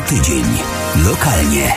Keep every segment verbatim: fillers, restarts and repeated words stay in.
tydzień. Lokalnie.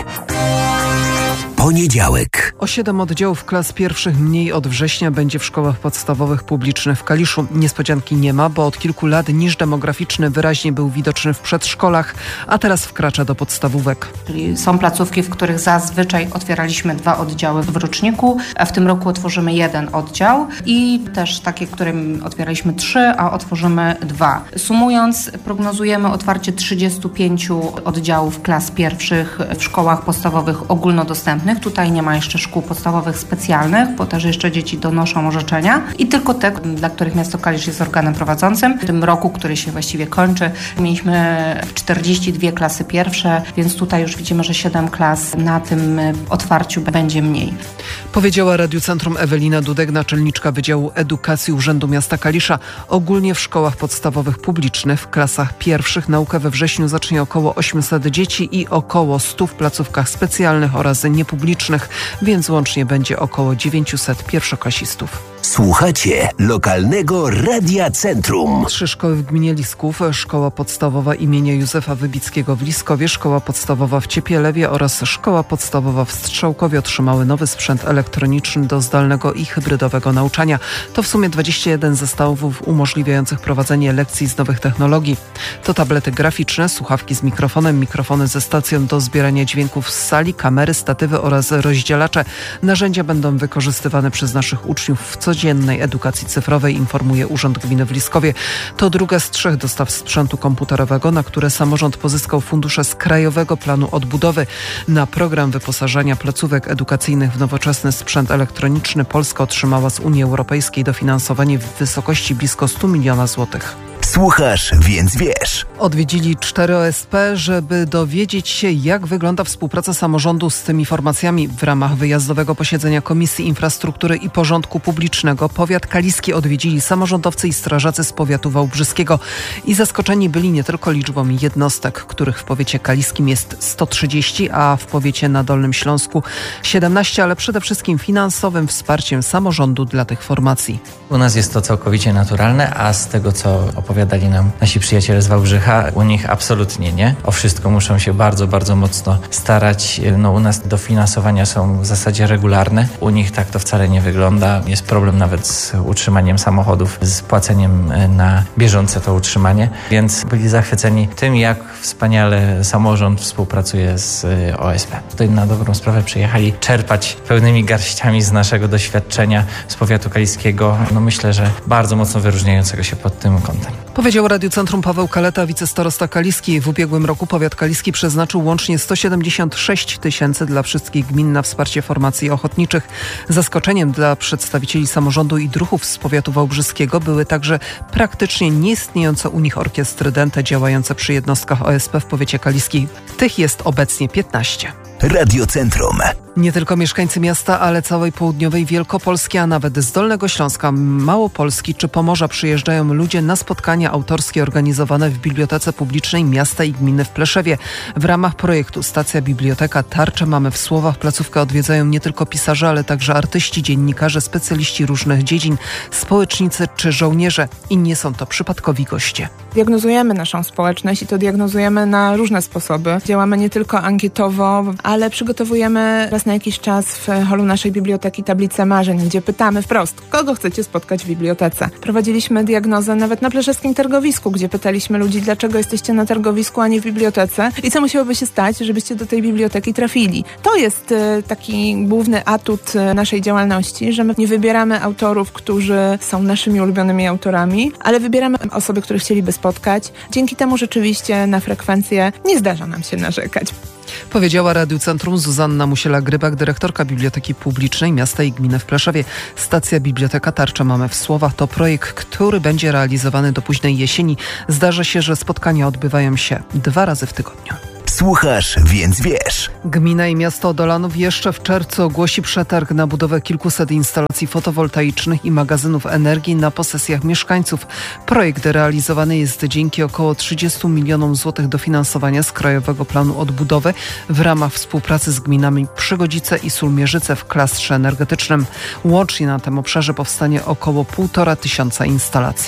Poniedziałek. O siedem oddziałów klas pierwszych mniej od września będzie w szkołach podstawowych publicznych w Kaliszu. Niespodzianki nie ma, bo od kilku lat niż demograficzny wyraźnie był widoczny w przedszkolach, a teraz wkracza do podstawówek. Czyli są placówki, w których zazwyczaj otwieraliśmy dwa oddziały w roczniku, a w tym roku otworzymy jeden oddział i też takie, którym otwieraliśmy trzy, a otworzymy dwa. Sumując, prognozujemy otwarcie trzydziestu pięciu oddziałów klas pierwszych w szkołach podstawowych ogólnodostępnych. Tutaj nie ma jeszcze szkół podstawowych specjalnych, bo też jeszcze dzieci donoszą orzeczenia i tylko te, dla których miasto Kalisz jest organem prowadzącym. W tym roku, który się właściwie kończy, mieliśmy czterdzieści dwie klasy pierwsze, więc tutaj już widzimy, że siedem klas na tym otwarciu będzie mniej. Powiedziała Radiu Centrum Ewelina Dudek, naczelniczka Wydziału Edukacji Urzędu Miasta Kalisza. Ogólnie w szkołach podstawowych publicznych w klasach pierwszych naukę we wrześniu zacznie około osiemset dzieci i około stu w placówkach specjalnych oraz niepublicznych, więc łącznie będzie około dziewięciuset pierwszoklasistów. Słuchacie lokalnego Radia Centrum. Trzy szkoły w gminie Lisków, szkoła podstawowa imienia Józefa Wybickiego w Liskowie, szkoła podstawowa w Ciepielewie oraz szkoła podstawowa w Strzałkowie otrzymały nowy sprzęt elektroniczny do zdalnego i hybrydowego nauczania. To w sumie dwadzieścia jeden zestawów umożliwiających prowadzenie lekcji z nowych technologii. To tablety graficzne, słuchawki z mikrofonem, mikrofony ze stacją do zbierania dźwięków z sali, kamery, statywy oraz rozdzielacze. Narzędzia będą wykorzystywane przez naszych uczniów w codziennej edukacji cyfrowej, informuje Urząd Gminy w Liskowie. To druga z trzech dostaw sprzętu komputerowego, na które samorząd pozyskał fundusze z Krajowego Planu Odbudowy. Na program wyposażania placówek edukacyjnych w nowoczesny sprzęt elektroniczny Polska otrzymała z Unii Europejskiej dofinansowanie w wysokości blisko stu milionów złotych. Słuchasz, więc wiesz. Odwiedzili cztery O S P, żeby dowiedzieć się, jak wygląda współpraca samorządu z tymi formacjami. W ramach wyjazdowego posiedzenia Komisji Infrastruktury i Porządku Publicznego powiat kaliski odwiedzili samorządowcy i strażacy z powiatu wałbrzyskiego. I zaskoczeni byli nie tylko liczbą jednostek, których w powiecie kaliskim jest sto trzydzieści, a w powiecie na Dolnym Śląsku siedemnaście, ale przede wszystkim finansowym wsparciem samorządu dla tych formacji. U nas jest to całkowicie naturalne, a z tego, co opowiadali nam nasi przyjaciele z Wałbrzycha, u nich absolutnie nie. O wszystko muszą się bardzo, bardzo mocno starać. No, u nas dofinansowania są w zasadzie regularne. U nich tak to wcale nie wygląda. Jest problem nawet z utrzymaniem samochodów, z płaceniem na bieżące to utrzymanie. Więc byli zachwyceni tym, jak wspaniale samorząd współpracuje z O S P. Tutaj na dobrą sprawę przyjechali czerpać pełnymi garściami z naszego doświadczenia z powiatu kaliskiego. No myślę, że bardzo mocno wyróżniającego się pod tym kątem. Powiedział Radiu Centrum Paweł Kaleta, wicestarosta kaliski. W ubiegłym roku powiat kaliski przeznaczył łącznie sto siedemdziesiąt sześć tysięcy dla wszystkich gmin na wsparcie formacji ochotniczych. Zaskoczeniem dla przedstawicieli samorządu i druhów z powiatu wałbrzyskiego były także praktycznie nieistniejące u nich orkiestry dęte działające przy jednostkach O S P w powiecie kaliski. Tych jest obecnie piętnaście. Radio Centrum. Nie tylko mieszkańcy miasta, ale całej południowej Wielkopolski, a nawet z Dolnego Śląska, Małopolski czy Pomorza przyjeżdżają ludzie na spotkania autorskie organizowane w Bibliotece Publicznej Miasta i Gminy w Pleszewie. W ramach projektu Stacja Biblioteka Tarcze mamy w Słowach placówkę odwiedzają nie tylko pisarze, ale także artyści, dziennikarze, specjaliści różnych dziedzin, społecznicy czy żołnierze. I nie są to przypadkowi goście. Diagnozujemy naszą społeczność i to diagnozujemy na różne sposoby. Działamy nie tylko ankietowo, ale przygotowujemy raz na jakiś czas w holu naszej biblioteki tablicę marzeń, gdzie pytamy wprost, kogo chcecie spotkać w bibliotece. Prowadziliśmy diagnozę nawet na pleszewskim targowisku, gdzie pytaliśmy ludzi, dlaczego jesteście na targowisku, a nie w bibliotece i co musiałoby się stać, żebyście do tej biblioteki trafili. To jest taki główny atut naszej działalności, że my nie wybieramy autorów, którzy są naszymi ulubionymi autorami, ale wybieramy osoby, które chcieliby spotkać. Dzięki temu rzeczywiście na frekwencję nie zdarza nam się narzekać. Powiedziała Radiu Centrum Zuzanna Musiela-Grybak, dyrektorka Biblioteki Publicznej Miasta i Gminy w Pleszewie. Stacja Biblioteka Tarcze mamy w Słowach to projekt, który będzie realizowany do późnej jesieni. Zdarza się, że spotkania odbywają się dwa razy w tygodniu. Słuchasz, więc wiesz. Gmina i miasto Dolanów jeszcze w czerwcu ogłosi przetarg na budowę kilkuset instalacji fotowoltaicznych i magazynów energii na posesjach mieszkańców. Projekt realizowany jest dzięki około trzydziestu milionom złotych dofinansowania z Krajowego Planu Odbudowy w ramach współpracy z gminami Przygodzice i Sulmierzyce w klastrze energetycznym. Łącznie na tym obszarze powstanie około półtora tysiąca instalacji.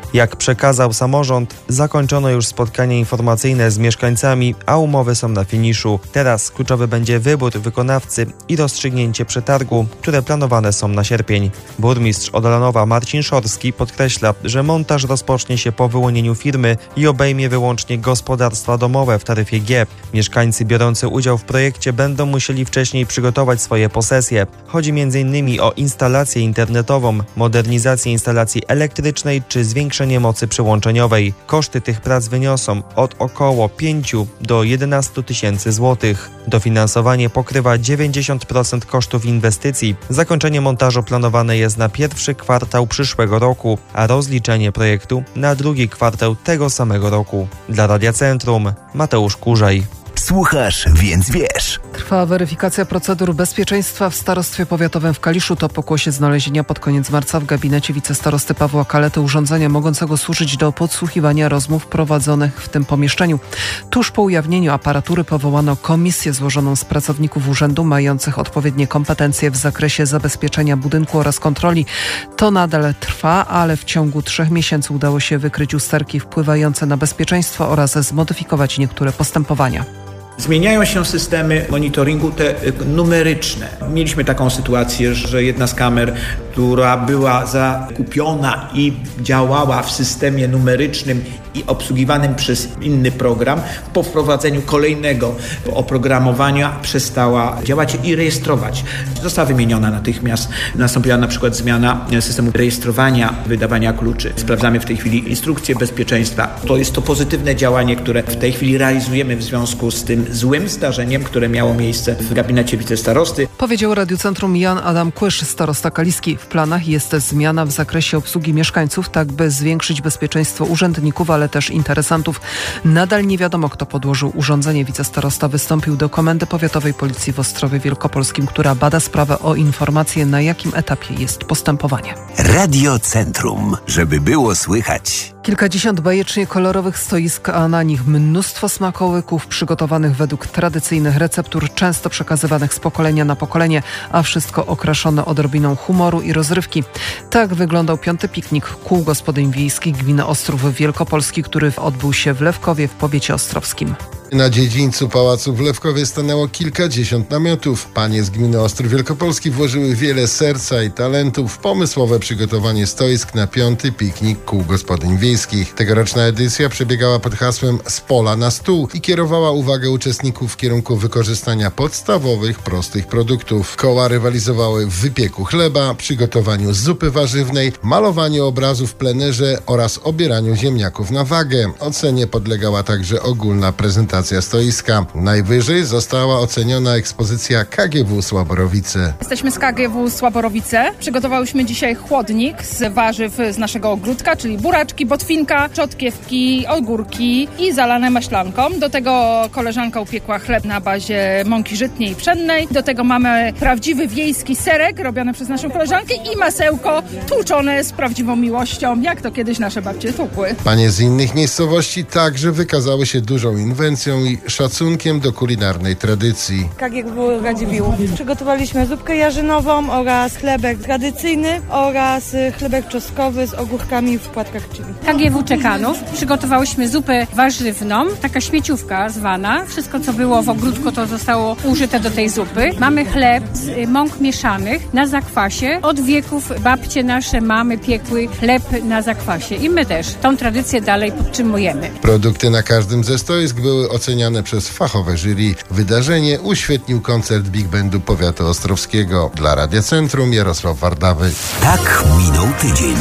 Jak przekazał samorząd, zakończono już spotkania informacyjne z mieszkańcami, a umowy są na finiszu. Teraz kluczowy będzie wybór wykonawcy i rozstrzygnięcie przetargu, które planowane są na sierpień. Burmistrz Odolanowa Marcin Szorski podkreśla, że montaż rozpocznie się po wyłonieniu firmy i obejmie wyłącznie gospodarstwa domowe w taryfie G. Mieszkańcy biorący udział w projekcie będą musieli wcześniej przygotować swoje posesje. Chodzi między innymi o instalację internetową, modernizację instalacji elektrycznej czy zwiększenie mocy przyłączeniowej. Koszty tych prac wyniosą od około pięć do jedenastu tysięcy złotych. Dofinansowanie pokrywa dziewięćdziesiąt procent kosztów inwestycji. Zakończenie montażu planowane jest na pierwszy kwartał przyszłego roku, a rozliczenie projektu na drugi kwartał tego samego roku. Dla Radia Centrum Mateusz Kurzaj. Słuchasz, więc wiesz. Trwa weryfikacja procedur bezpieczeństwa w starostwie powiatowym w Kaliszu. To pokłosie znalezienia pod koniec marca w gabinecie wicestarosty Pawła Kalety urządzenia mogącego służyć do podsłuchiwania rozmów prowadzonych w tym pomieszczeniu. Tuż po ujawnieniu aparatury powołano komisję złożoną z pracowników urzędu mających odpowiednie kompetencje w zakresie zabezpieczenia budynku oraz kontroli. To nadal trwa, ale w ciągu trzech miesięcy udało się wykryć usterki wpływające na bezpieczeństwo oraz zmodyfikować niektóre postępowania. Zmieniają się systemy monitoringu te numeryczne. Mieliśmy taką sytuację, że jedna z kamer, która była zakupiona i działała w systemie numerycznym i obsługiwanym przez inny program, po wprowadzeniu kolejnego oprogramowania przestała działać i rejestrować. Została wymieniona natychmiast. Nastąpiła na przykład zmiana systemu rejestrowania, wydawania kluczy. Sprawdzamy w tej chwili instrukcje bezpieczeństwa. To jest to pozytywne działanie, które w tej chwili realizujemy w związku z tym złym zdarzeniem, które miało miejsce w gabinecie wicestarosty. Powiedział Radiu Centrum Jan Adam Kłysz, starosta kaliski. W planach jest zmiana w zakresie obsługi mieszkańców, tak by zwiększyć bezpieczeństwo urzędników, ale też interesantów. Nadal nie wiadomo, kto podłożył urządzenie. Wicestarosta wystąpił do Komendy Powiatowej Policji w Ostrowie Wielkopolskim, która bada sprawę o informację, na jakim etapie jest postępowanie. Radio Centrum, żeby było słychać. Kilkadziesiąt bajecznie kolorowych stoisk, a na nich mnóstwo smakołyków przygotowanych według tradycyjnych receptur, często przekazywanych z pokolenia na pokolenie, a wszystko okraszone odrobiną humoru i rozrywki. Tak wyglądał piąty piknik kół gospodyń wiejskich gminy Ostrów Wielkopolski, który odbył się w Lewkowie w powiecie ostrowskim. Na dziedzińcu pałacu w Lewkowie stanęło kilkadziesiąt namiotów. Panie z gminy Ostrów Wielkopolski włożyły wiele serca i talentów w pomysłowe przygotowanie stoisk na piąty piknik kół gospodyń wiejskich. Tegoroczna edycja przebiegała pod hasłem "Z pola na stół" i kierowała uwagę uczestników w kierunku wykorzystania podstawowych, prostych produktów. Koła rywalizowały w wypieku chleba, przygotowaniu zupy warzywnej, malowaniu obrazów w plenerze oraz obieraniu ziemniaków na wagę. Ocenie podlegała także ogólna prezentacja stoiska. Najwyżej została oceniona ekspozycja K G W Słaborowice. Jesteśmy z K G W Słaborowice. Przygotowałyśmy dzisiaj chłodnik z warzyw z naszego ogródka, czyli buraczki, botwinka, czotkiewki, ogórki i zalane maślanką. Do tego koleżanka upiekła chleb na bazie mąki żytniej i pszennej. Do tego mamy prawdziwy wiejski serek robiony przez naszą koleżankę i masełko tłuczone z prawdziwą miłością, jak to kiedyś nasze babcie tłukły. Panie z innych miejscowości także wykazały się dużą inwencją i szacunkiem do kulinarnej tradycji. K G W Radziwiłł. Przygotowaliśmy zupkę jarzynową oraz chlebek tradycyjny oraz chlebek czosnkowy z ogórkami w płatkach chili. K G W Czekanów. Przygotowałyśmy zupę warzywną, taka śmieciówka zwana. Wszystko, co było w ogródku, to zostało użyte do tej zupy. Mamy chleb z mąk mieszanych na zakwasie. Od wieków babcie nasze, mamy piekły chleb na zakwasie i my też tą tradycję dalej podtrzymujemy. Produkty na każdym ze stoisk były oceniane przez fachowe jury. Wydarzenie uświetnił koncert Big Bandu Powiatu Ostrowskiego. Dla Radia Centrum Jarosław Wardawy. Tak minął tydzień.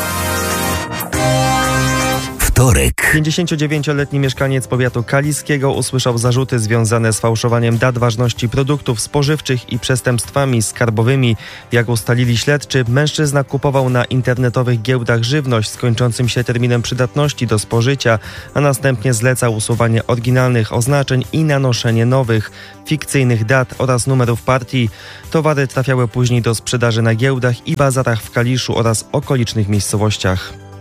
Wtorek. pięćdziesięciodziewięcioletni mieszkaniec powiatu kaliskiego usłyszał zarzuty związane z fałszowaniem dat ważności produktów spożywczych i przestępstwami skarbowymi. Jak ustalili śledczy, mężczyzna kupował na internetowych giełdach żywność z kończącym się terminem przydatności do spożycia, a następnie zlecał usuwanie oryginalnych oznaczeń i nanoszenie nowych, fikcyjnych dat oraz numerów partii. Towary trafiały później do sprzedaży na giełdach i bazarach w Kaliszu oraz okolicznych miejscowościach.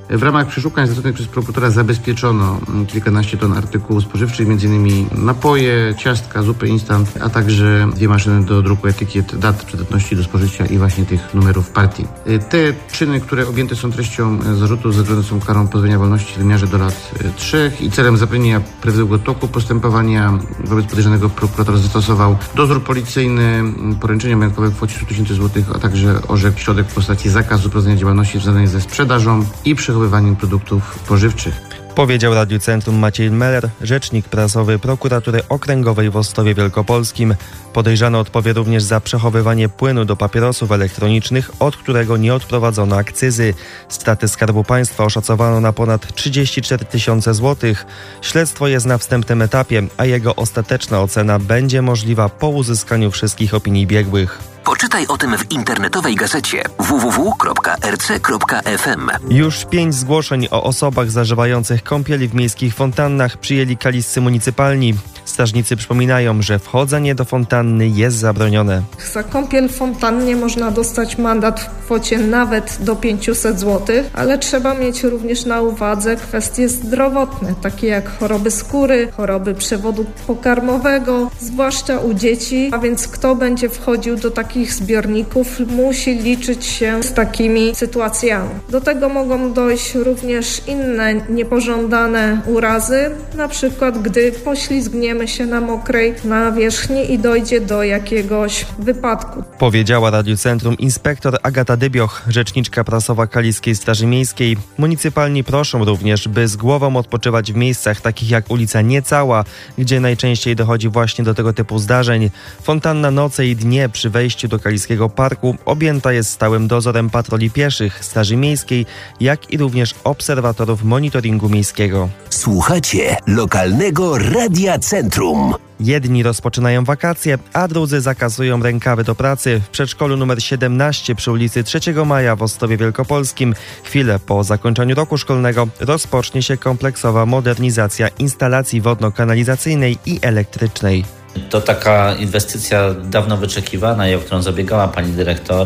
W ramach przeszukań zleconych przez prokuratora zabezpieczono kilkanaście ton artykułów spożywczych, m.in. napoje, ciastka, zupy instant, a także dwie maszyny do druku etykiet, dat przydatności do spożycia i właśnie tych numerów partii. Te czyny, które objęte są treścią zarzutu, zagrożone są karą pozbawienia wolności w wymiarze do lat trzech i celem zapewnienia prawidłowego toku postępowania wobec podejrzanego prokurator zastosował dozór policyjny, poręczenie majątkowe w kwocie sto tysięcy złotych, a także orzekł środek w postaci zakazu prowadzenia działalności związanej ze sprzedażą i przechowywaniem produktów spożywczych. Powiedział Radiu Centrum Maciej Meller, rzecznik prasowy Prokuratury Okręgowej w Ostrowie Wielkopolskim. Podejrzany odpowie również za przechowywanie płynu do papierosów elektronicznych, od którego nie odprowadzono akcyzy. Straty Skarbu Państwa oszacowano na ponad trzydzieści cztery tysiące złotych. Śledztwo jest na wstępnym etapie, a jego ostateczna ocena będzie możliwa po uzyskaniu wszystkich opinii biegłych. Poczytaj o tym w internetowej gazecie w w w kropka r c kropka f m. Już pięć zgłoszeń o osobach zażywających kąpieli w miejskich fontannach przyjęli kaliscy municypalni. Strażnicy przypominają, że wchodzenie do fontanny jest zabronione. Za kąpiel w fontannie można dostać mandat w kwocie nawet do pięćset złotych, ale trzeba mieć również na uwadze kwestie zdrowotne, takie jak choroby skóry, choroby przewodu pokarmowego, zwłaszcza u dzieci, a więc kto będzie wchodził do takich zbiorników, musi liczyć się z takimi sytuacjami. Do tego mogą dojść również inne niepożądane urazy, na przykład gdy poślizgniemy się na mokrej nawierzchni i dojdzie do jakiegoś wypadku. Powiedziała Radiu Centrum inspektor Agata Dybioch, rzeczniczka prasowa Kaliskiej Straży Miejskiej. Municypalni proszą również, by z głową odpoczywać w miejscach takich jak ulica Niecała, gdzie najczęściej dochodzi właśnie do tego typu zdarzeń. Fontanna noce i dnie przy wejściu do Kaliskiego Parku objęta jest stałym dozorem patroli pieszych Straży Miejskiej, jak i również obserwatorów monitoringu miejskiego. Słuchacie lokalnego Radia Centrum. Jedni rozpoczynają wakacje, a drudzy zakazują rękawy do pracy. W przedszkolu numer siedemnaście przy ulicy trzeciego Maja w Ostrowie Wielkopolskim chwilę po zakończeniu roku szkolnego rozpocznie się kompleksowa modernizacja instalacji wodno-kanalizacyjnej i elektrycznej. To taka inwestycja dawno wyczekiwana i o którą zabiegała pani dyrektor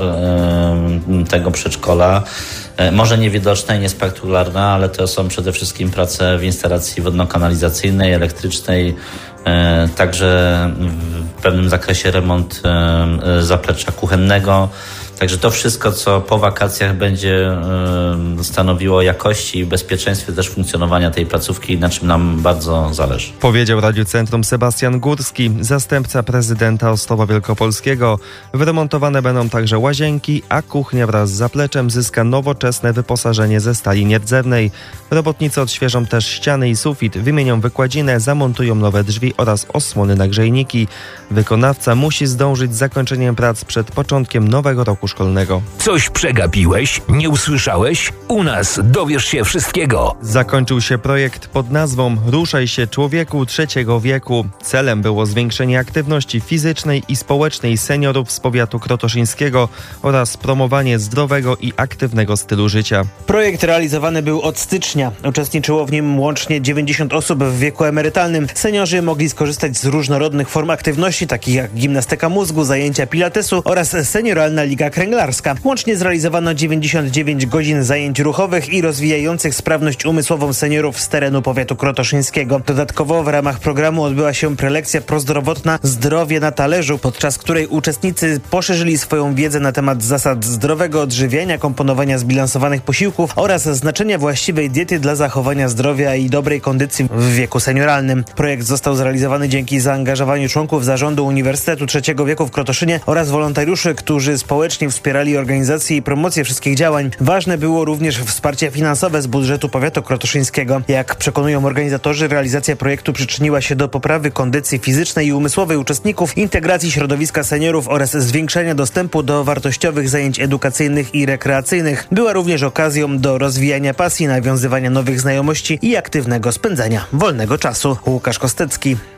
yy, tego przedszkola. Yy, może niewidoczna i niespektakularna, ale to są przede wszystkim prace w instalacji wodno-kanalizacyjnej, elektrycznej, yy, także w pewnym zakresie remont yy, zaplecza kuchennego. Także to wszystko, co po wakacjach będzie y, stanowiło jakości i bezpieczeństwie też funkcjonowania tej placówki, na czym nam bardzo zależy. Powiedział Radiu Centrum Sebastian Górski, zastępca prezydenta Ostrowa Wielkopolskiego. Wyremontowane będą także łazienki, a kuchnia wraz z zapleczem zyska nowoczesne wyposażenie ze stali nierdzewnej. Robotnicy odświeżą też ściany i sufit, wymienią wykładzinę, zamontują nowe drzwi oraz osłony na grzejniki. Wykonawca musi zdążyć z zakończeniem prac przed początkiem nowego roku szkolnego. Coś przegapiłeś? Nie usłyszałeś? U nas dowiesz się wszystkiego. Zakończył się projekt pod nazwą Ruszaj się człowieku trzeciego wieku. Celem było zwiększenie aktywności fizycznej i społecznej seniorów z powiatu krotoszyńskiego oraz promowanie zdrowego i aktywnego stylu życia. Projekt realizowany był od stycznia. Uczestniczyło w nim łącznie dziewięćdziesiąt osób w wieku emerytalnym. Seniorzy mogli skorzystać z różnorodnych form aktywności, takich jak gimnastyka mózgu, zajęcia pilatesu oraz senioralna liga kręglarska. Łącznie zrealizowano dziewięćdziesiąt dziewięć godzin zajęć ruchowych i rozwijających sprawność umysłową seniorów z terenu powiatu krotoszyńskiego. Dodatkowo w ramach programu odbyła się prelekcja prozdrowotna Zdrowie na talerzu, podczas której uczestnicy poszerzyli swoją wiedzę na temat zasad zdrowego odżywiania, komponowania zbilansowanych posiłków oraz znaczenia właściwej diety dla zachowania zdrowia i dobrej kondycji w wieku senioralnym. Projekt został zrealizowany dzięki zaangażowaniu członków zarządu Uniwersytetu Trzeciego Wieku w Krotoszynie oraz wolontariuszy, którzy społecznie wspierali organizację i promocję wszystkich działań. Ważne było również wsparcie finansowe z budżetu powiatu krotoszyńskiego. Jak przekonują organizatorzy, realizacja projektu przyczyniła się do poprawy kondycji fizycznej i umysłowej uczestników, integracji środowiska seniorów oraz zwiększenia dostępu do wartościowych zajęć edukacyjnych i rekreacyjnych. Była również okazją do rozwijania pasji, nawiązywania nowych znajomości i aktywnego spędzania wolnego czasu. Łukasz Kostecki,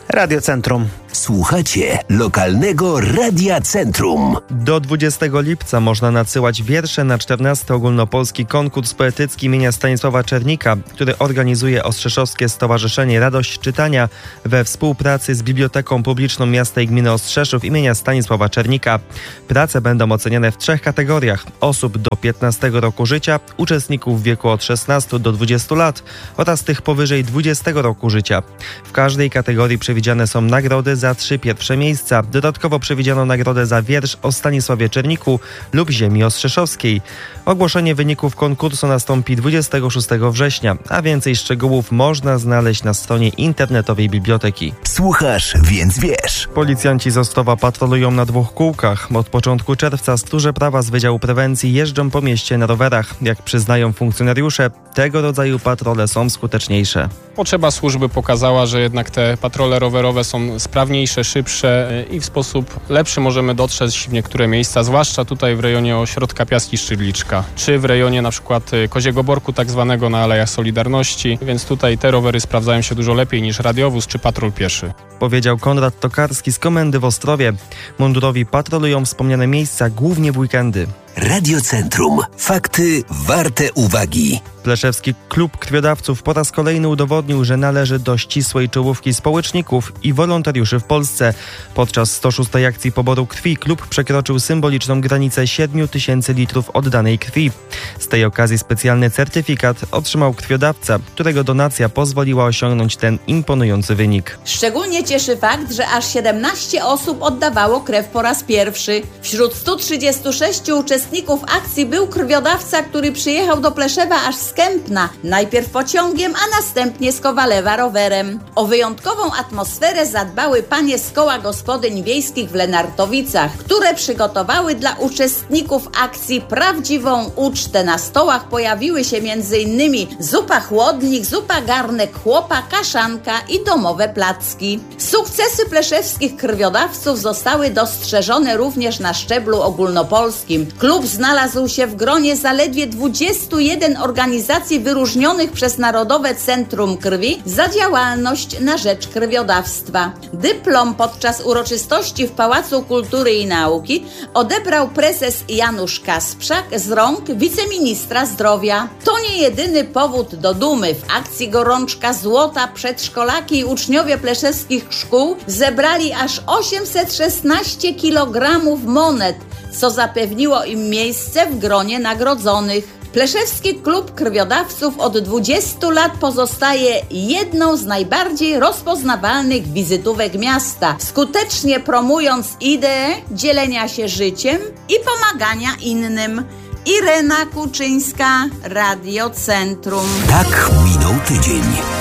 Radio Centrum. Słuchacie lokalnego Radia Centrum. Do dwudziestego lipca można nadsyłać wiersze na czternasty ogólnopolski konkurs poetycki imienia Stanisława Czernika, który organizuje Ostrzeszowskie Stowarzyszenie Radość Czytania we współpracy z Biblioteką Publiczną Miasta i Gminy Ostrzeszów imienia Stanisława Czernika. Prace będą oceniane w trzech kategoriach: osób do piętnastego roku życia, uczestników w wieku od szesnastu do dwudziestu lat oraz tych powyżej dwudziestego roku życia. W każdej kategorii przewidziane są nagrody za trzy pierwsze miejsca. Dodatkowo przewidziano nagrodę za wiersz o Stanisławie Czerniku lub ziemi ostrzeszowskiej. Ogłoszenie wyników konkursu nastąpi dwudziestego szóstego września, a więcej szczegółów można znaleźć na stronie internetowej biblioteki. Słuchasz, więc wiesz. Policjanci z Ostrowa patrolują na dwóch kółkach. Od początku czerwca stróże prawa z Wydziału Prewencji jeżdżą po mieście na rowerach. Jak przyznają funkcjonariusze, tego rodzaju patrole są skuteczniejsze. Potrzeba służby pokazała, że jednak te patrole rowerowe są sprawniejsze, szybsze i w sposób lepszy możemy dotrzeć w niektóre miejsca, zwłaszcza tutaj w rejonie ośrodka Piaski Szydliczka, czy w rejonie na przykład Koziego Borku tak zwanego na Alejach Solidarności, więc tutaj te rowery sprawdzają się dużo lepiej niż radiowóz czy patrol pieszy. Powiedział Konrad Tokarski z Komendy w Ostrowie. Mundurowi patrolują wspomniane miejsca głównie w weekendy. Radio Centrum. Fakty warte uwagi. Pleszewski Klub Krwiodawców po raz kolejny udowodnił, że należy do ścisłej czołówki społeczników i wolontariuszy w Polsce. Podczas sto szóstej akcji poboru krwi klub przekroczył symboliczną granicę siedmiu tysięcy litrów oddanej krwi. Z tej okazji specjalny certyfikat otrzymał krwiodawca, którego donacja pozwoliła osiągnąć ten imponujący wynik. Szczególnie cieszy fakt, że aż siedemnaście osób oddawało krew po raz pierwszy. Wśród stu trzydziestu sześciu uczestników akcji był krwiodawca, który przyjechał do Pleszewa aż z Kępna, najpierw pociągiem, a następnie z Kowalewa rowerem. O wyjątkową atmosferę zadbały panie z koła gospodyń wiejskich w Lenartowicach, które przygotowały dla uczestników akcji prawdziwą ucztę. Na stołach pojawiły się między innymi zupa chłodnik, zupa garnek chłopa, kaszanka i domowe placki. Sukcesy pleszewskich krwiodawców zostały dostrzeżone również na szczeblu ogólnopolskim. Klub znalazł się w gronie zaledwie dwudziestu jeden organizacji wyróżnionych przez Narodowe Centrum Krwi za działalność na rzecz krwiodawstwa. Dyplom podczas uroczystości w Pałacu Kultury i Nauki odebrał prezes Janusz Kasprzak z rąk wiceministra zdrowia. To nie jedyny powód do dumy. W akcji Gorączka Złota przedszkolaki i uczniowie pleszewskich szkół zebrali aż osiemset szesnaście kilogramów monet, co zapewniło im miejsce w gronie nagrodzonych. Pleszewski Klub Krwiodawców od dwudziestu lat pozostaje jedną z najbardziej rozpoznawalnych wizytówek miasta, skutecznie promując ideę dzielenia się życiem i pomagania innym. Irena Kuczyńska, Radio Centrum. Tak minął tydzień.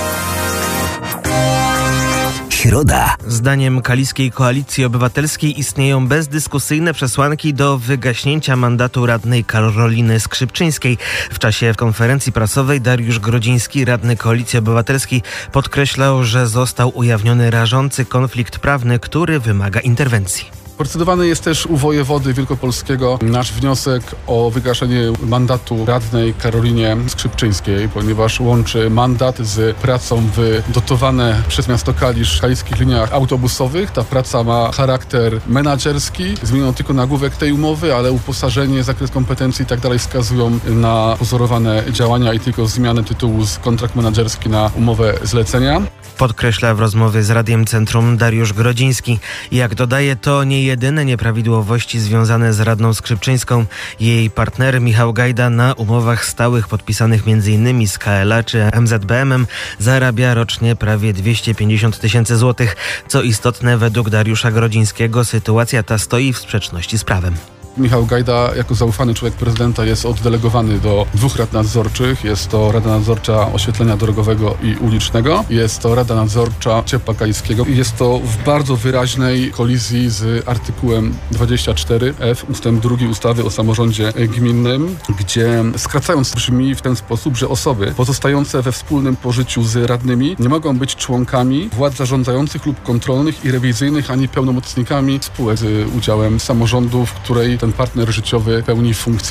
Środa. Zdaniem Kaliskiej Koalicji Obywatelskiej istnieją bezdyskusyjne przesłanki do wygaśnięcia mandatu radnej Karoliny Skrzypczyńskiej. W czasie konferencji prasowej Dariusz Grodziński, radny Koalicji Obywatelskiej, podkreślał, że został ujawniony rażący konflikt prawny, który wymaga interwencji. Procedowany jest też u wojewody wielkopolskiego nasz wniosek o wygaszenie mandatu radnej Karolinie Skrzypczyńskiej, ponieważ łączy mandat z pracą w dotowane przez miasto Kalisz kaliskich liniach autobusowych. Ta praca ma charakter menadżerski. Zmieniono tylko nagłówek tej umowy, ale uposażenie, zakres kompetencji i tak dalej wskazują na pozorowane działania i tylko zmianę tytułu z kontrakt menadżerski na umowę zlecenia. Podkreśla w rozmowie z Radiem Centrum Dariusz Grodziński. Jak dodaje, to nie jedyne nieprawidłowości związane z radną Skrzypczyńską. Jej partner Michał Gajda na umowach stałych podpisanych m.in. z K L A czy M Z B M-em zarabia rocznie prawie dwieście pięćdziesiąt tysięcy złotych. Co istotne, według Dariusza Grodzińskiego sytuacja ta stoi w sprzeczności z prawem. Michał Gajda jako zaufany człowiek prezydenta jest oddelegowany do dwóch rad nadzorczych. Jest to Rada Nadzorcza Oświetlenia Drogowego i Ulicznego. Jest to Rada Nadzorcza Ciepła Kaliskiego. I jest to w bardzo wyraźnej kolizji z artykułem dwadzieścia cztery F ustęp drugi ustawy o samorządzie gminnym, gdzie skracając brzmi w ten sposób, że osoby pozostające we wspólnym pożyciu z radnymi nie mogą być członkami władz zarządzających lub kontrolnych i rewizyjnych, ani pełnomocnikami spółek z udziałem samorządu, w której ten partner życiowy pełni funkcję.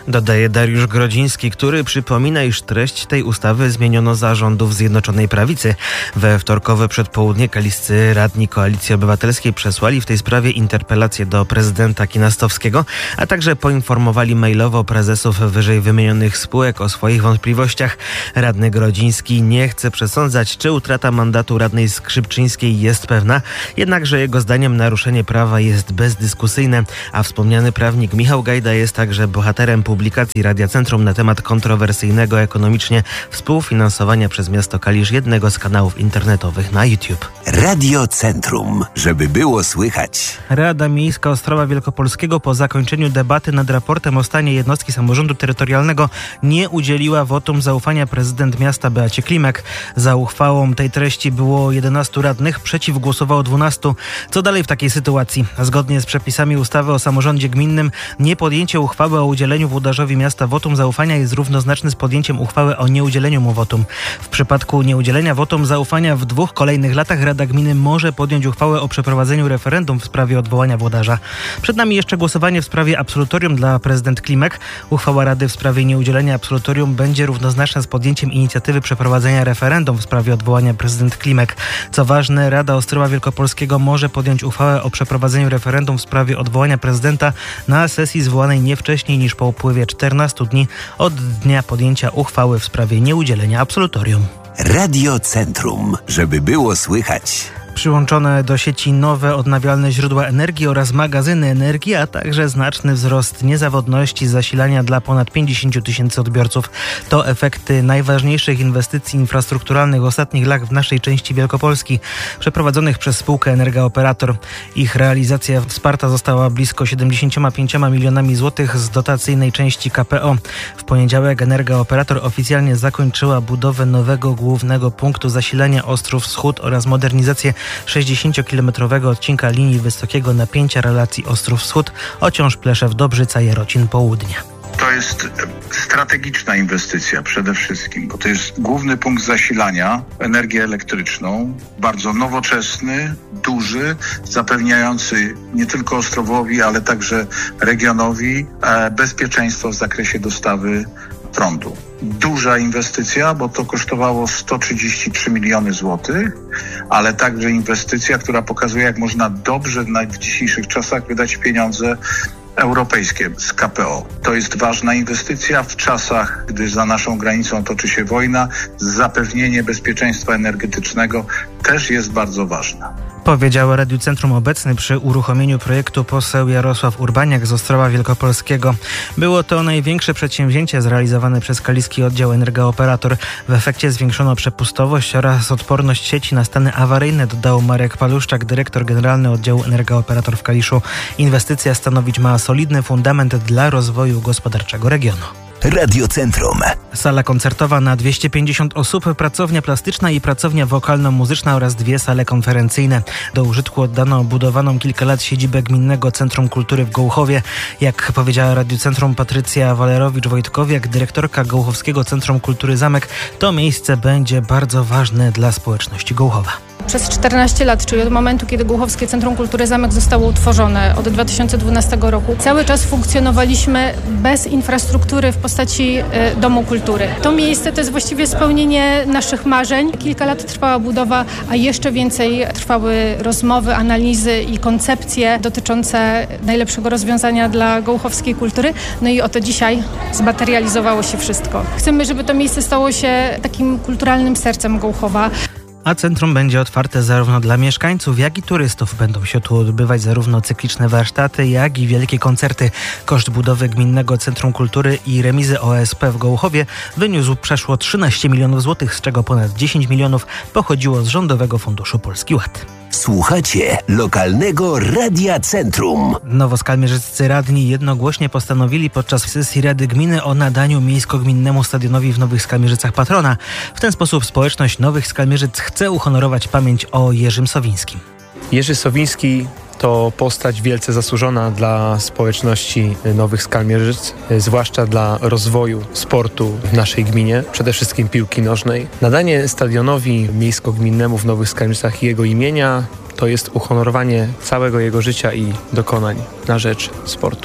Dodaje Dariusz Grodziński, który przypomina, iż treść tej ustawy zmieniono za rządów Zjednoczonej Prawicy. We wtorkowe przedpołudnie kaliscy radni Koalicji Obywatelskiej przesłali w tej sprawie interpelację do prezydenta Kinastowskiego, a także poinformowali mailowo prezesów wyżej wymienionych spółek o swoich wątpliwościach. Radny Grodziński nie chce przesądzać, czy utrata mandatu radnej Skrzypczyńskiej jest pewna, jednakże jego zdaniem naruszenie prawa jest bezdyskusyjne, a wspomniany prawnik Michał Gajda jest także bohaterem publikacji Radia Centrum na temat kontrowersyjnego ekonomicznie współfinansowania przez miasto Kalisz jednego z kanałów internetowych na YouTube. Radio Centrum, żeby było słychać. Rada Miejska Ostrowa Wielkopolskiego po zakończeniu debaty nad raportem o stanie jednostki samorządu terytorialnego nie udzieliła wotum zaufania prezydent miasta Beacie Klimek. Za uchwałą tej treści było jedenastu radnych, przeciw głosowało dwunastu. Co dalej w takiej sytuacji? Zgodnie z przepisami ustawy o samorządzie gminnym nie podjęcie uchwały o udzieleniu włodarzowi miasta wotum zaufania jest równoznaczne z podjęciem uchwały o nieudzieleniu mu wotum. W przypadku nieudzielenia wotum zaufania w dwóch kolejnych latach Rada Gminy może podjąć uchwałę o przeprowadzeniu referendum w sprawie odwołania włodarza. Przed nami jeszcze głosowanie w sprawie absolutorium dla prezydent Klimek. Uchwała Rady w sprawie nieudzielenia absolutorium będzie równoznaczna z podjęciem inicjatywy przeprowadzenia referendum w sprawie odwołania prezydent Klimek. Co ważne, Rada Ostrowa Wielkopolskiego może podjąć uchwałę o przeprowadzeniu referendum w sprawie odwołania prezydenta na sesji zwołanej nie wcześniej niż po upływie czternastu dni od dnia podjęcia uchwały w sprawie nieudzielenia absolutorium. Radio Centrum, żeby było słychać. Przyłączone do sieci nowe odnawialne źródła energii oraz magazyny energii, a także znaczny wzrost niezawodności zasilania dla ponad pięćdziesięciu tysięcy odbiorców. To efekty najważniejszych inwestycji infrastrukturalnych ostatnich lat w naszej części Wielkopolski, przeprowadzonych przez spółkę Energa-Operator. Ich realizacja wsparta została blisko siedemdziesięcioma pięcioma milionami złotych z dotacyjnej części K P O. W poniedziałek Energa-Operator oficjalnie zakończyła budowę nowego głównego punktu zasilania Ostrów Wschód oraz modernizację sześćdziesięciokilometrowego odcinka linii wysokiego napięcia relacji Ostrów Wschód, Ociąż, Pleszew, Dobrzyca, Jarocin, Południe. To jest strategiczna inwestycja przede wszystkim, bo to jest główny punkt zasilania energię elektryczną, bardzo nowoczesny, duży, zapewniający nie tylko Ostrowowi, ale także regionowi bezpieczeństwo w zakresie dostawy prądu. Duża inwestycja, bo to kosztowało sto trzydzieści trzy miliony złotych, ale także inwestycja, która pokazuje, jak można dobrze w dzisiejszych czasach wydać pieniądze europejskie z K P O. To jest ważna inwestycja w czasach, gdy za naszą granicą toczy się wojna. Zapewnienie bezpieczeństwa energetycznego też jest bardzo ważne. Powiedział Radiu Centrum obecny przy uruchomieniu projektu poseł Jarosław Urbaniak z Ostrowa Wielkopolskiego. Było to największe przedsięwzięcie zrealizowane przez kaliski oddział Energa-Operator. W efekcie zwiększono przepustowość oraz odporność sieci na stany awaryjne, dodał Marek Paluszczak, dyrektor generalny oddziału Energa-Operator w Kaliszu. Inwestycja stanowić ma solidny fundament dla rozwoju gospodarczego regionu. Radio Centrum. Sala koncertowa na dwieście pięćdziesiąt osób, pracownia plastyczna i pracownia wokalno-muzyczna oraz dwie sale konferencyjne. Do użytku oddano budowaną kilka lat siedzibę Gminnego Centrum Kultury w Gołuchowie. Jak powiedziała Radiu Centrum Patrycja Walerowicz-Wojtkowiak, dyrektorka Gołuchowskiego Centrum Kultury Zamek, to miejsce będzie bardzo ważne dla społeczności Gołuchowa. Przez czternaście lat, czyli od momentu, kiedy Gołuchowskie Centrum Kultury Zamek zostało utworzone od dwa tysiące dwunastego roku, cały czas funkcjonowaliśmy bez infrastruktury w postaci y, Domu Kultury. To miejsce to jest właściwie spełnienie naszych marzeń. Kilka lat trwała budowa, a jeszcze więcej trwały rozmowy, analizy i koncepcje dotyczące najlepszego rozwiązania dla gołuchowskiej kultury. No i oto dzisiaj zmaterializowało się wszystko. Chcemy, żeby to miejsce stało się takim kulturalnym sercem Gołuchowa. A centrum będzie otwarte zarówno dla mieszkańców, jak i turystów. Będą się tu odbywać zarówno cykliczne warsztaty, jak i wielkie koncerty. Koszt budowy Gminnego Centrum Kultury i remizy O S P w Gołuchowie wyniósł przeszło trzynaście milionów złotych, z czego ponad dziesięć milionów pochodziło z Rządowego Funduszu Polski Ład. Słuchacie lokalnego Radia Centrum. Nowoskalmierzyccy radni jednogłośnie postanowili podczas sesji Rady Gminy o nadaniu miejsko-gminnemu stadionowi w Nowych Skalmierzycach patrona. W ten sposób społeczność Nowych Skalmierzyc chce uhonorować pamięć o Jerzym Sowińskim. Jerzy Sowiński to postać wielce zasłużona dla społeczności Nowych Skalmierzyc, zwłaszcza dla rozwoju sportu w naszej gminie, przede wszystkim piłki nożnej. Nadanie stadionowi miejsko-gminnemu w Nowych Skalmierzycach jego imienia to jest uhonorowanie całego jego życia i dokonań na rzecz sportu.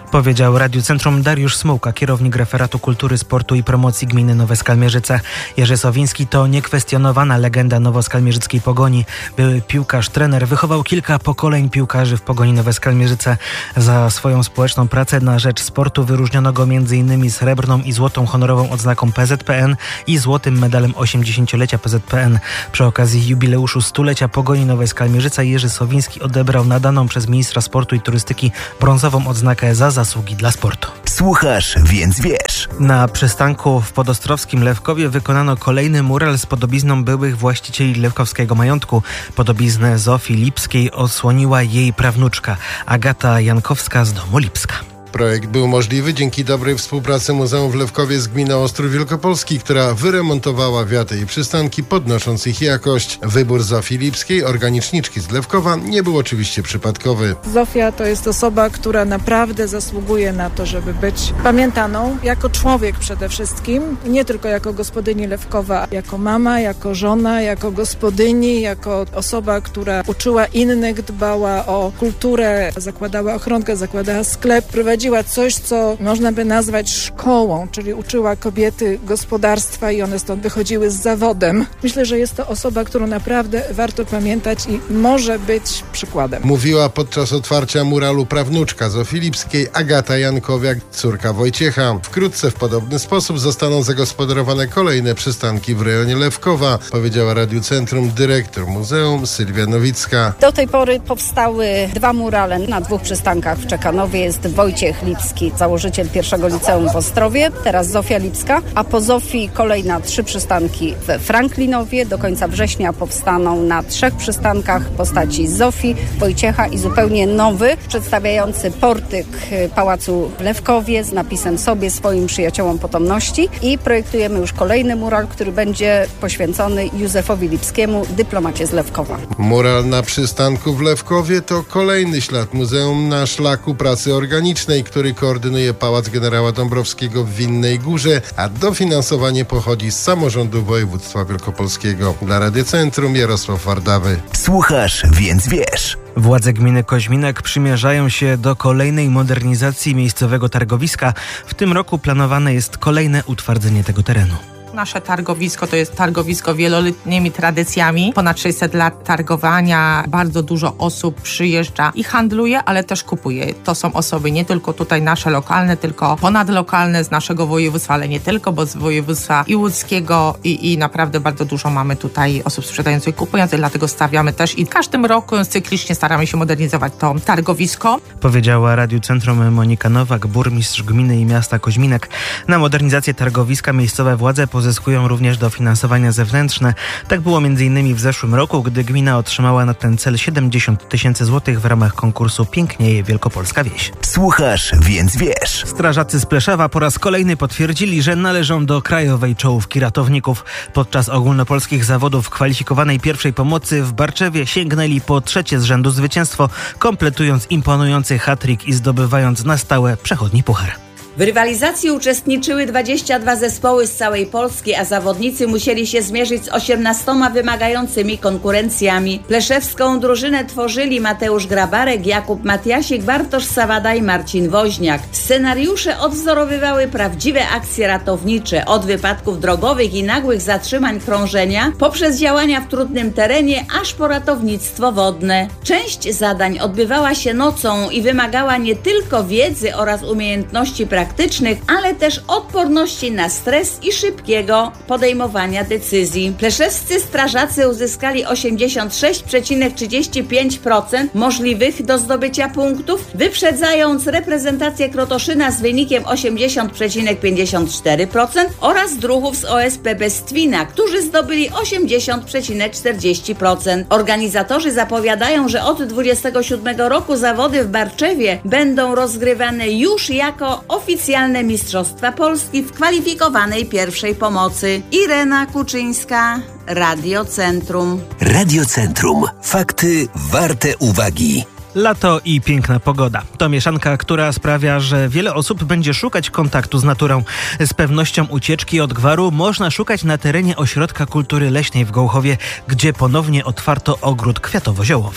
Powiedział Radiu Centrum Dariusz Smułka, kierownik referatu kultury, sportu i promocji gminy Nowe Skalmierzyce. Jerzy Sowiński to niekwestionowana legenda nowoskalmierzyckiej Pogoni. Były piłkarz, trener, wychował kilka pokoleń piłkarzy w Pogoni Nowe Skalmierzyce. Za swoją społeczną pracę na rzecz sportu wyróżniono go między innymi srebrną i złotą honorową odznaką P Z P N i złotym medalem osiemdziesięciolecia P Z P N. Przy okazji jubileuszu stulecia Pogoni Nowe Skalmierzyce Jerzy Sowiński odebrał nadaną przez ministra sportu i turystyki brązową odznakę za zasługi dla sportu. Słuchasz, więc wiesz. Na przystanku w podostrowskim Lewkowie wykonano kolejny mural z podobizną byłych właścicieli lewkowskiego majątku. Podobiznę Zofii Lipskiej odsłoniła jej prawnuczka Agata Jankowska z domu Lipska. Projekt był możliwy dzięki dobrej współpracy Muzeum w Lewkowie z gminą Ostrów Wielkopolski, która wyremontowała wiaty i przystanki, podnosząc ich jakość. Wybór Zofii Lipskiej, organiczniczki z Lewkowa, nie był oczywiście przypadkowy. Zofia to jest osoba, która naprawdę zasługuje na to, żeby być pamiętaną jako człowiek przede wszystkim. Nie tylko jako gospodyni Lewkowa, jako mama, jako żona, jako gospodyni, jako osoba, która uczyła innych, dbała o kulturę, zakładała ochronkę, zakładała sklep, prowadziła coś, co można by nazwać szkołą, czyli uczyła kobiety gospodarstwa i one stąd wychodziły z zawodem. Myślę, że jest to osoba, którą naprawdę warto pamiętać i może być przykładem. Mówiła podczas otwarcia muralu prawnuczka Zofii Lipskiej Agata Jankowiak, córka Wojciecha. Wkrótce w podobny sposób zostaną zagospodarowane kolejne przystanki w rejonie Lewkowa, powiedziała Radiu Centrum dyrektor muzeum Sylwia Nowicka. Do tej pory powstały dwa murale na dwóch przystankach w Czekanowie. Jest Wojciech Lipski, założyciel pierwszego liceum w Ostrowie, teraz Zofia Lipska, a po Zofii kolejna trzy przystanki we Franklinowie. Do końca września powstaną na trzech przystankach postaci Zofii, Wojciecha i zupełnie nowy, przedstawiający portyk pałacu w Lewkowie z napisem sobie, swoim przyjaciołom potomności i projektujemy już kolejny mural, który będzie poświęcony Józefowi Lipskiemu, dyplomacie z Lewkowa. Mural na przystanku w Lewkowie to kolejny ślad muzeum na szlaku pracy organicznej, który koordynuje Pałac Generała Dąbrowskiego w Winnej Górze, a dofinansowanie pochodzi z samorządu województwa wielkopolskiego. Dla Radia Centrum Jarosław Wardawy. Słuchasz, więc wiesz. Władze gminy Koźminek przymierzają się do kolejnej modernizacji miejscowego targowiska. W tym roku planowane jest kolejne utwardzenie tego terenu. Nasze targowisko to jest targowisko wieloletnimi tradycjami. Ponad sześćset lat targowania. Bardzo dużo osób przyjeżdża i handluje, ale też kupuje. To są osoby nie tylko tutaj nasze lokalne, tylko ponadlokalne z naszego województwa, ale nie tylko, bo z województwa i łódzkiego i, i naprawdę bardzo dużo mamy tutaj osób sprzedających i kupujących, dlatego stawiamy też i w każdym roku cyklicznie staramy się modernizować to targowisko. Powiedziała Radiu Centrum Monika Nowak, burmistrz gminy i miasta Koźminek. Na modernizację targowiska miejscowe władze pozyskują również dofinansowania zewnętrzne. Tak było między innymi w zeszłym roku, gdy gmina otrzymała na ten cel siedemdziesiąt tysięcy złotych w ramach konkursu Pięknieje Wielkopolska Wieś. Słuchasz, więc wiesz. Strażacy z Pleszewa po raz kolejny potwierdzili, że należą do krajowej czołówki ratowników. Podczas ogólnopolskich zawodów kwalifikowanej pierwszej pomocy w Barczewie sięgnęli po trzecie z rzędu zwycięstwo, kompletując imponujący hat-trick i zdobywając na stałe przechodni puchar. W rywalizacji uczestniczyły dwadzieścia dwa zespoły z całej Polski, a zawodnicy musieli się zmierzyć z osiemnastoma wymagającymi konkurencjami. Pleszewską drużynę tworzyli Mateusz Grabarek, Jakub Matiasik, Bartosz Sawada i Marcin Woźniak. Scenariusze odwzorowywały prawdziwe akcje ratownicze, od wypadków drogowych i nagłych zatrzymań krążenia, poprzez działania w trudnym terenie, aż po ratownictwo wodne. Część zadań odbywała się nocą i wymagała nie tylko wiedzy oraz umiejętności praktycznych, praktycznych, ale też odporności na stres i szybkiego podejmowania decyzji. Pleszewscy strażacy uzyskali osiemdziesiąt sześć przecinek trzydzieści pięć procent możliwych do zdobycia punktów, wyprzedzając reprezentację Krotoszyna z wynikiem osiemdziesiąt przecinek pięćdziesiąt cztery procent oraz druhów z O S P Bestwina, którzy zdobyli osiemdziesiąt przecinek czterdzieści procent. Organizatorzy zapowiadają, że od dwudziestego siódmego roku zawody w Barczewie będą rozgrywane już jako oficjalne Mistrzostwa Polski w kwalifikowanej pierwszej pomocy. Irena Kuczyńska, Radio Centrum. Radio Centrum. Fakty warte uwagi. Lato i piękna pogoda. To mieszanka, która sprawia, że wiele osób będzie szukać kontaktu z naturą. Z pewnością ucieczki od gwaru można szukać na terenie Ośrodka Kultury Leśnej w Gołchowie, gdzie ponownie otwarto ogród kwiatowo-ziołowy.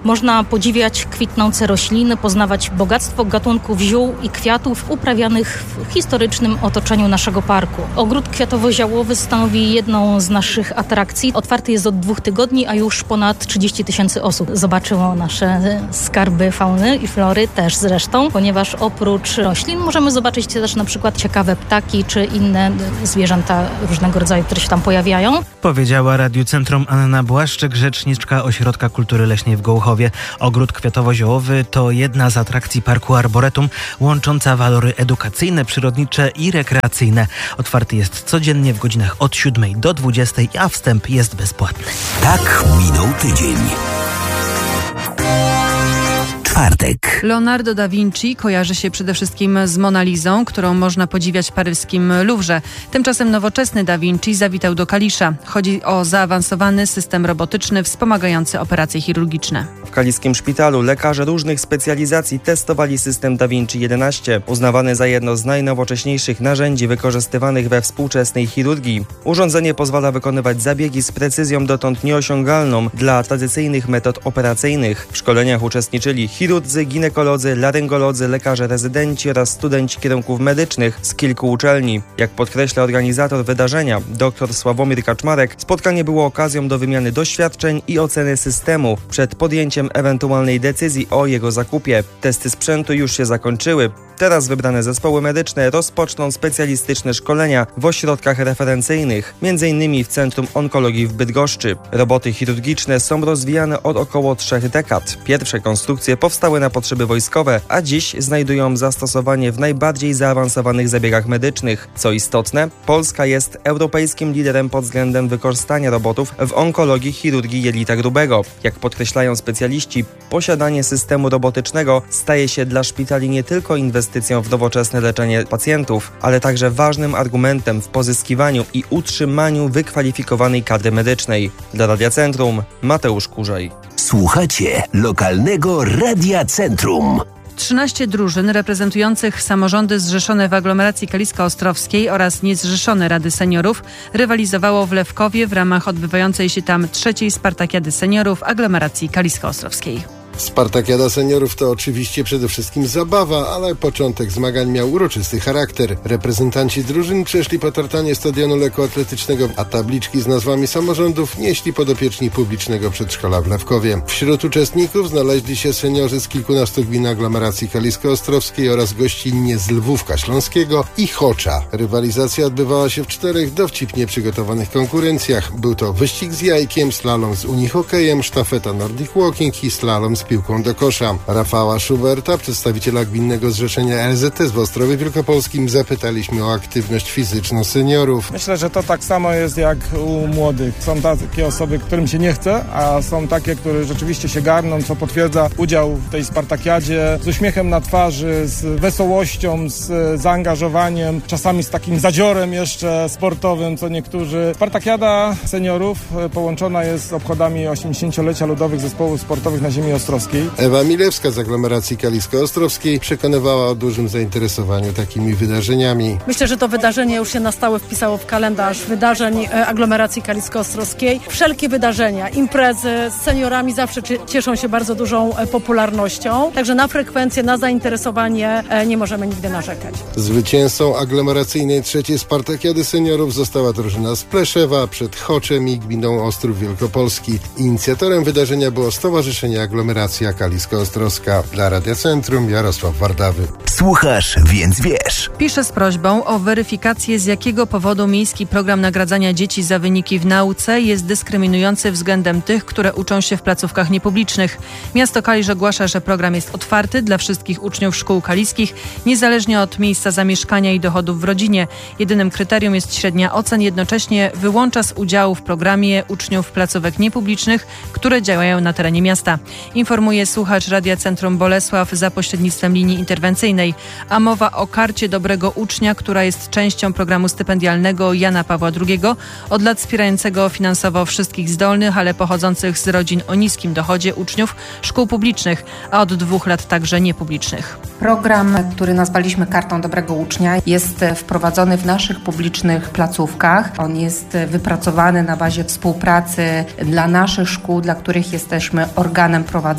Można podziwiać kwitnące rośliny, poznawać bogactwo gatunków ziół i kwiatów uprawianych w historycznym otoczeniu naszego parku. Ogród kwiatowo-ziołowy stanowi jedną z naszych atrakcji. Otwarty jest od dwóch tygodni, a już ponad trzydzieści tysięcy osób zobaczyło nasze skarby fauny i flory też zresztą, ponieważ oprócz roślin możemy zobaczyć też na przykład ciekawe ptaki czy inne zwierzęta różnego rodzaju, które się tam pojawiają. Powiedziała Radiu Centrum Anna Błaszczyk, rzeczniczka Ośrodka Kultury Leśnej w Gołuchowie. Ogród kwiatowo-ziołowy to jedna z atrakcji Parku Arboretum, łącząca walory edukacyjne, przyrodnicze i rekreacyjne. Otwarty jest codziennie w godzinach od siódmej do dwudziestej, a wstęp jest bezpłatny. Tak minął tydzień. Czwartek. Leonardo da Vinci kojarzy się przede wszystkim z Mona Lisą, którą można podziwiać w paryskim Louvre. Tymczasem nowoczesny da Vinci zawitał do Kalisza. Chodzi o zaawansowany system robotyczny wspomagający operacje chirurgiczne. W kaliskim szpitalu lekarze różnych specjalizacji testowali system Da Vinci jedenaście, uznawany za jedno z najnowocześniejszych narzędzi wykorzystywanych we współczesnej chirurgii. Urządzenie pozwala wykonywać zabiegi z precyzją dotąd nieosiągalną dla tradycyjnych metod operacyjnych. W szkoleniach uczestniczyli chirurdzy, ginekolodzy, laryngolodzy, lekarze rezydenci oraz studenci kierunków medycznych z kilku uczelni. Jak podkreśla organizator wydarzenia, dr Sławomir Kaczmarek, spotkanie było okazją do wymiany doświadczeń i oceny systemu przed podjęciem ewentualnej decyzji o jego zakupie. Testy sprzętu już się zakończyły. Teraz wybrane zespoły medyczne rozpoczną specjalistyczne szkolenia w ośrodkach referencyjnych, między innymi w Centrum Onkologii w Bydgoszczy. Roboty chirurgiczne są rozwijane od około trzech dekad. Pierwsze konstrukcje powstały na potrzeby wojskowe, a dziś znajdują zastosowanie w najbardziej zaawansowanych zabiegach medycznych. Co istotne, Polska jest europejskim liderem pod względem wykorzystania robotów w onkologii chirurgii jelita grubego. Jak podkreślają specjaliści, posiadanie systemu robotycznego staje się dla szpitali nie tylko inwestycją w nowoczesne leczenie pacjentów, ale także ważnym argumentem w pozyskiwaniu i utrzymaniu wykwalifikowanej kadry medycznej. Dla Radia Centrum Mateusz Kurzej. Słuchacie lokalnego Radia Centrum. trzynaście drużyn reprezentujących samorządy zrzeszone w aglomeracji kalisko-ostrowskiej oraz niezrzeszone Rady Seniorów rywalizowało w Lewkowie w ramach odbywającej się tam trzeciej Spartakiady Seniorów aglomeracji kalisko-ostrowskiej. Spartakiada Seniorów to oczywiście przede wszystkim zabawa, ale początek zmagań miał uroczysty charakter. Reprezentanci drużyn przeszli po tartanie stadionu lekkoatletycznego, a tabliczki z nazwami samorządów nieśli podopieczni publicznego przedszkola w Lewkowie. Wśród uczestników znaleźli się seniorzy z kilkunastu gmin aglomeracji kalisko-ostrowskiej oraz gościnnie z Lwówka Śląskiego i Chocza. Rywalizacja odbywała się w czterech dowcipnie przygotowanych konkurencjach. Był to wyścig z jajkiem, slalom z unihokejem, sztafeta Nordic Walking i slalom z piłką do kosza. Rafała Schuberta, przedstawiciela Gminnego Zrzeszenia L Z S w Ostrowie Wielkopolskim, zapytaliśmy o aktywność fizyczną seniorów. Myślę, że to tak samo jest jak u młodych. Są takie osoby, którym się nie chce, a są takie, które rzeczywiście się garną, co potwierdza udział w tej Spartakiadzie z uśmiechem na twarzy, z wesołością, z zaangażowaniem, czasami z takim zadziorem jeszcze sportowym, co niektórzy. Spartakiada Seniorów połączona jest z obchodami osiemdziesięciolecia Ludowych Zespołów Sportowych na ziemi ostrowskiej. Ewa Milewska z aglomeracji kalisko-ostrowskiej przekonywała o dużym zainteresowaniu takimi wydarzeniami. Myślę, że to wydarzenie już się na stałe wpisało w kalendarz wydarzeń aglomeracji kalisko-ostrowskiej. Wszelkie wydarzenia, imprezy z seniorami zawsze cieszą się bardzo dużą popularnością, także na frekwencję, na zainteresowanie nie możemy nigdy narzekać. Zwycięzcą aglomeracyjnej trzeciej Spartakiady Seniorów została drużyna z Pleszewa przed Choczem i gminą Ostrów Wielkopolski. Inicjatorem wydarzenia było Stowarzyszenie Aglomeracja Kalisko-Ostrowska. Dla Radia Centrum Jarosław Wardawy. Słuchasz, więc wiesz. Pisze z prośbą o weryfikację, z jakiego powodu miejski program nagradzania dzieci za wyniki w nauce jest dyskryminujący względem tych, które uczą się w placówkach niepublicznych. Miasto Kalisz ogłasza, że program jest otwarty dla wszystkich uczniów szkół kaliskich, niezależnie od miejsca zamieszkania i dochodów w rodzinie. Jedynym kryterium jest średnia ocen, jednocześnie wyłącza z udziału w programie uczniów placówek niepublicznych, które działają na terenie miasta. Informuje słuchacz Radia Centrum Bolesław za pośrednictwem linii interwencyjnej, a mowa o karcie dobrego ucznia, która jest częścią programu stypendialnego Jana Pawła drugiego, od lat wspierającego finansowo wszystkich zdolnych, ale pochodzących z rodzin o niskim dochodzie uczniów szkół publicznych, a od dwóch lat także niepublicznych. Program, który nazwaliśmy Kartą Dobrego Ucznia, jest wprowadzony w naszych publicznych placówkach. On jest wypracowany na bazie współpracy dla naszych szkół, dla których jesteśmy organem prowadzącym.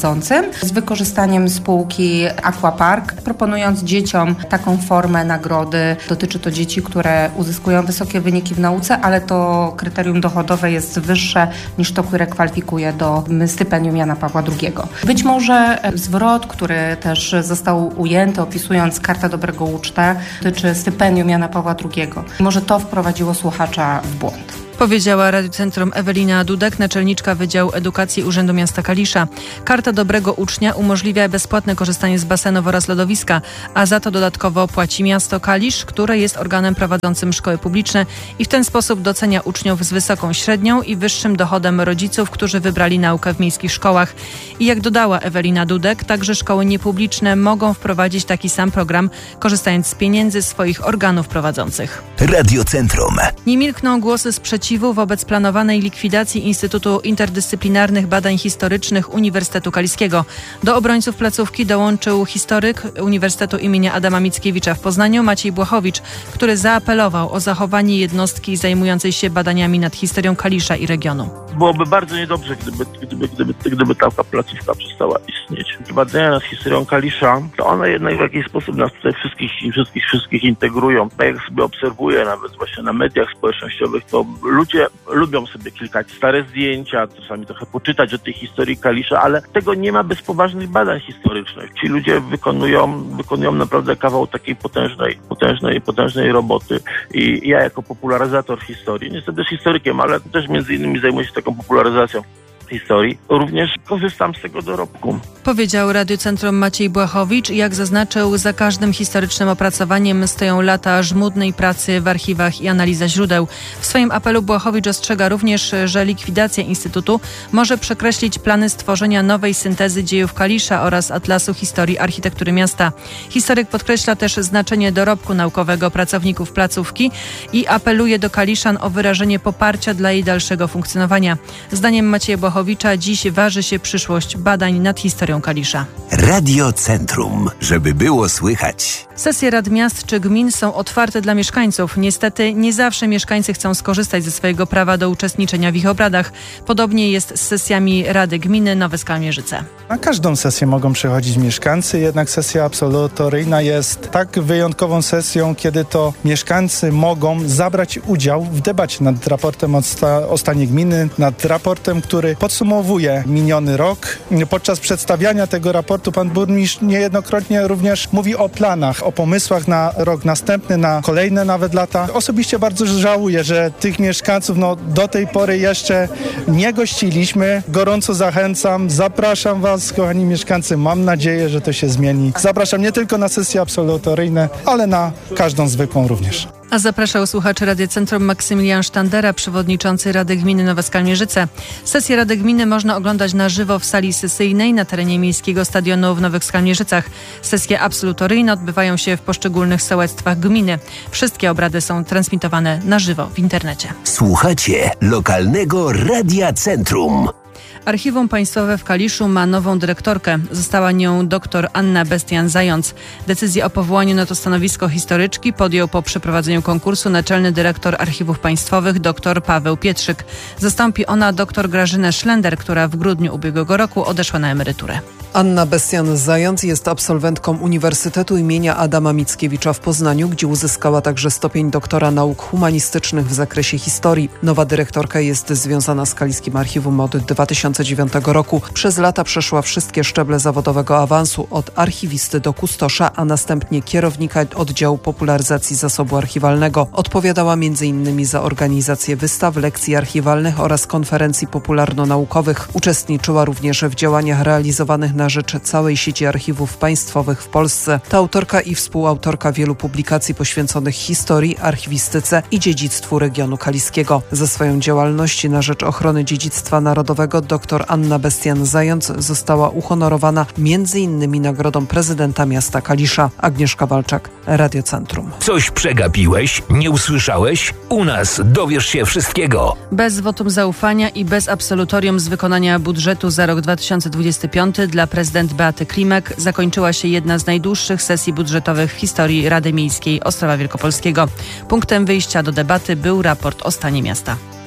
prowadzącym z wykorzystaniem spółki Aquapark, proponując dzieciom taką formę nagrody. Dotyczy to dzieci, które uzyskują wysokie wyniki w nauce, ale to kryterium dochodowe jest wyższe niż to, które kwalifikuje do stypendium Jana Pawła drugiego. Być może zwrot, który też został ujęty, opisując Kartę Dobrego Ucznia, dotyczy stypendium Jana Pawła drugiego. Może to wprowadziło słuchacza w błąd. Powiedziała Radiocentrum Ewelina Dudek, naczelniczka Wydziału Edukacji Urzędu Miasta Kalisza. Karta Dobrego Ucznia umożliwia bezpłatne korzystanie z basenów oraz lodowiska, a za to dodatkowo płaci miasto Kalisz, które jest organem prowadzącym szkoły publiczne i w ten sposób docenia uczniów z wysoką średnią i wyższym dochodem rodziców, którzy wybrali naukę w miejskich szkołach. I jak dodała Ewelina Dudek, także szkoły niepubliczne mogą wprowadzić taki sam program, korzystając z pieniędzy swoich organów prowadzących. Radiocentrum. Nie milkną głosy sprzeciwu wobec planowanej likwidacji Instytutu Interdyscyplinarnych Badań Historycznych Uniwersytetu Kaliskiego. Do obrońców placówki dołączył historyk Uniwersytetu imienia Adama Mickiewicza w Poznaniu Maciej Błachowicz, który zaapelował o zachowanie jednostki zajmującej się badaniami nad historią Kalisza i regionu. Byłoby bardzo niedobrze, gdyby, gdyby, gdyby, gdyby ta placówka przestała istnieć. Badania nad historią Kalisza, to one jednak w jakiś sposób nas tutaj wszystkich, wszystkich, wszystkich integrują. Tak jak sobie obserwuję nawet właśnie na mediach społecznościowych, to ludzie lubią sobie klikać stare zdjęcia, czasami trochę poczytać o tej historii Kalisza, ale tego nie ma bez poważnych badań historycznych. Ci ludzie wykonują, wykonują naprawdę kawał takiej potężnej, potężnej, potężnej roboty i ja jako popularyzator historii, nie jestem też historykiem, ale też między innymi zajmuję się taką popularyzacją historii, również korzystam z tego dorobku. Powiedział Radiocentrum Maciej Błachowicz. Jak zaznaczył, za każdym historycznym opracowaniem stoją lata żmudnej pracy w archiwach i analiza źródeł. W swoim apelu Błachowicz ostrzega również, że likwidacja Instytutu może przekreślić plany stworzenia nowej syntezy dziejów Kalisza oraz Atlasu Historii Architektury Miasta. Historyk podkreśla też znaczenie dorobku naukowego pracowników placówki i apeluje do Kaliszan o wyrażenie poparcia dla jej dalszego funkcjonowania. Zdaniem Macieja Błachowicza dziś waży się przyszłość badań nad historią Kalisza. Radiocentrum, żeby było słychać. Sesje rad miast czy gmin są otwarte dla mieszkańców. Niestety nie zawsze mieszkańcy chcą skorzystać ze swojego prawa do uczestniczenia w ich obradach. Podobnie jest z sesjami Rady Gminy Nowe Skalmierzyce. Na każdą sesję mogą przychodzić mieszkańcy, jednak sesja absolutoryjna jest tak wyjątkową sesją, kiedy to mieszkańcy mogą zabrać udział w debacie nad raportem o, sta- o stanie gminy, nad raportem, który podsumowuje miniony rok. Podczas przedstawiania tego raportu pan burmistrz niejednokrotnie również mówi o planach, o pomysłach na rok następny, na kolejne nawet lata. Osobiście bardzo żałuję, że tych mieszkańców no, do tej pory jeszcze nie gościliśmy. Gorąco zachęcam, zapraszam was, kochani mieszkańcy. Mam nadzieję, że to się zmieni. Zapraszam nie tylko na sesje absolutoryjne, ale na każdą zwykłą również. A zapraszał słuchaczy Radiocentrum Maksymilian Sztandera, przewodniczący Rady Gminy Nowe Skalmierzyce. Sesję Rady Gminy można oglądać na żywo w sali sesyjnej na terenie Miejskiego Stadionu w Nowych Skalmierzycach. Sesje absolutoryjne odbywają się w poszczególnych sołectwach gminy. Wszystkie obrady są transmitowane na żywo w internecie. Słuchacie lokalnego Radia Centrum. Archiwum Państwowe w Kaliszu ma nową dyrektorkę. Została nią dr Anna Bestian-Zając. Decyzję o powołaniu na to stanowisko historyczki podjął po przeprowadzeniu konkursu naczelny dyrektor Archiwów Państwowych dr Paweł Pietrzyk. Zastąpi ona dr Grażynę Szlender, która w grudniu ubiegłego roku odeszła na emeryturę. Anna Bestian-Zając jest absolwentką Uniwersytetu imienia Adama Mickiewicza w Poznaniu, gdzie uzyskała także stopień doktora nauk humanistycznych w zakresie historii. Nowa dyrektorka jest związana z Kaliskim Archiwum od dwa tysiące dziewiątego roku. Przez lata przeszła wszystkie szczeble zawodowego awansu, od archiwisty do kustosza, a następnie kierownika oddziału popularyzacji zasobu archiwalnego. Odpowiadała między innymi za organizację wystaw, lekcji archiwalnych oraz konferencji popularno-naukowych. Uczestniczyła również w działaniach realizowanych na rzecz całej sieci archiwów państwowych w Polsce. To autorka i współautorka wielu publikacji poświęconych historii, archiwistyce i dziedzictwu regionu kaliskiego. Za swoją działalność na rzecz ochrony dziedzictwa narodowego dr Anna Bestian-Zając została uhonorowana między innymi nagrodą prezydenta miasta Kalisza. Agnieszka Walczak, Radiocentrum. Coś przegapiłeś? Nie usłyszałeś? U nas dowiesz się wszystkiego. Bez wotum zaufania i bez absolutorium z wykonania budżetu za rok dwa tysiące dwudziesty piąty dla prezydent Beaty Klimek zakończyła się jedna z najdłuższych sesji budżetowych w historii Rady Miejskiej Ostrowa Wielkopolskiego. Punktem wyjścia do debaty był raport o stanie miasta.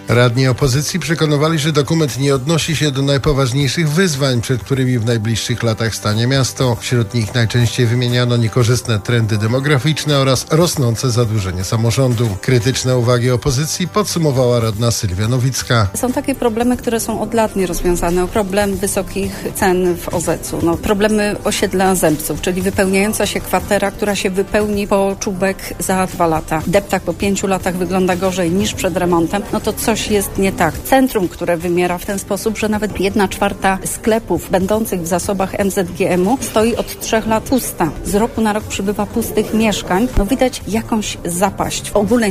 Radni opozycji przekonywali, że dokument nie odnosi się do najpoważniejszych wyzwań, przed którymi w najbliższych latach stanie miasto. Wśród nich najczęściej wymieniano niekorzystne trendy demograficzne oraz rosnące zadłużenie samorządu. Krytyczne uwagi opozycji podsumowała radna Sylwia Nowicka. Są takie problemy, które są od lat nierozwiązane. Problem wysokich cen w O Z E C u. No, problemy osiedla Zębców, czyli wypełniająca się kwatera, która się wypełni po czubek za dwa lata. Deptak po pięciu latach wygląda gorzej niż przed remontem. No to coś jest nie tak. Centrum, które wymiera w ten sposób, że nawet jedna czwarta sklepów będących w zasobach M Z G M u stoi od trzech lat pusta. Z roku na rok przybywa pustych mieszkań. No widać jakąś zapaść w ogólnej